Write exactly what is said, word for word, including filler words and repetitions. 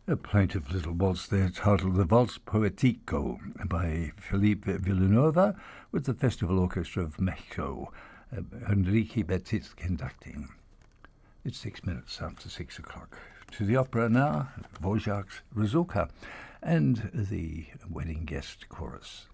A plaintive little waltz there titled The Valse Poetico by Philippe Villanova with the Festival Orchestra of Mexico, uh, Enrique Betis conducting. It's six minutes after six o'clock. To the opera now, Dvorak's Rusalka and the Wedding Guest Chorus.